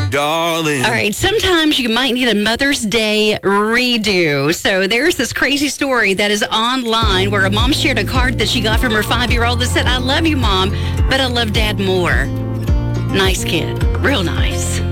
darling. All right, sometimes you might need a Mother's Day redo. So there's this crazy story that is online where a mom shared a card that she got from her 5-year-old that said, "I love you, Mom, but I love Dad more." Nice kid. Real nice.